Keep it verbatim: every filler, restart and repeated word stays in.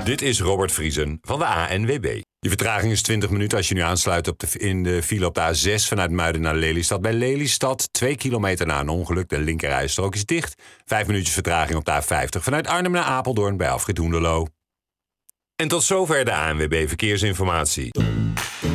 Dit is Robert Vriesen van de A N W B. Je vertraging is twintig minuten als je nu aansluit op de, in de file op de A zes vanuit Muiden naar Lelystad. Bij Lelystad, twee kilometer na een ongeluk. De linkerrijstrook is dicht. Vijf minuutjes vertraging op de A vijftig vanuit Arnhem naar Apeldoorn bij afrit Hoenderloo. En tot zover de A N W B Verkeersinformatie.